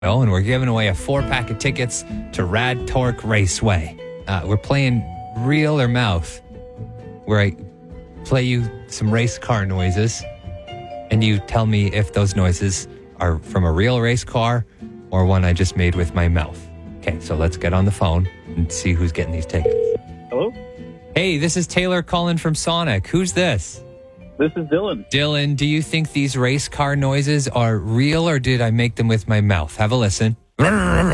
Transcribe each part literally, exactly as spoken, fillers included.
Oh, and we're giving away a four pack of tickets to Rad Torque Raceway. Uh, we're playing Real or Mouth, where I play you some race car noises, and you tell me if those noises are from a real race car or one I just made with my mouth. Okay, so let's get on the phone and see who's getting these tickets. Hello? Hey, this is Taylor calling from Sonic. Who's this? This is Dylan. Dylan, do you think these race car noises are real or did I make them with my mouth? Have a listen. I'm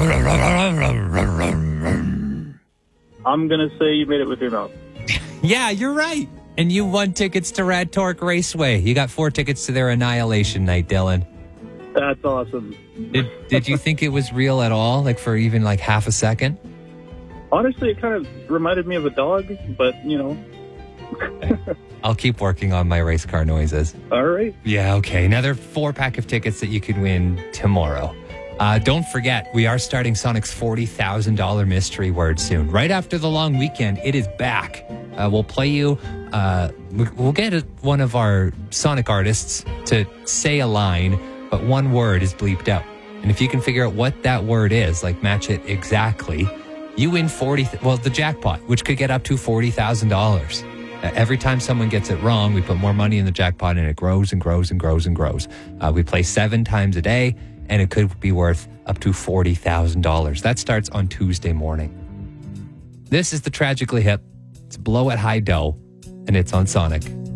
going to say you made it with your mouth. Yeah, you're right. And you won tickets to Rad Torque Raceway. You got four tickets to their Annihilation Night, Dylan. That's awesome. Did, did you think it was real at all? Like for even like half a second? Honestly, it kind of reminded me of a dog, but, you know. I'll keep working on my race car noises. All right. Yeah, okay. Another four pack of tickets that you could win tomorrow. Uh, don't forget, we are starting Sonic's forty thousand dollars mystery word soon. Right after the long weekend, it is back. Uh, we'll play you, uh, we'll get one of our Sonic artists to say a line, but one word is bleeped out. And if you can figure out what that word is, like match it exactly, you win forty, well, the jackpot, which could get up to forty thousand dollars. Uh, every time someone gets it wrong, we put more money in the jackpot and it grows and grows and grows and grows. Uh, we play seven times a day and it could be worth up to forty thousand dollars. That starts on Tuesday morning. This is the Tragically Hip. It's Blow at High Dough and it's on Sonic.